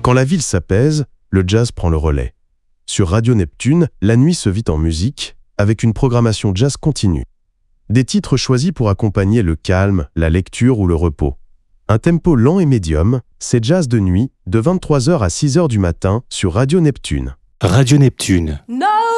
Quand la ville s'apaise, le jazz prend le relais. Sur Radio Neptune, la nuit se vit en musique, avec une programmation jazz continue. Des titres choisis pour accompagner le calme, la lecture ou le repos. Un tempo lent et médium, c'est jazz de nuit, de 23h à 6h du matin sur Radio Neptune. Radio Neptune. No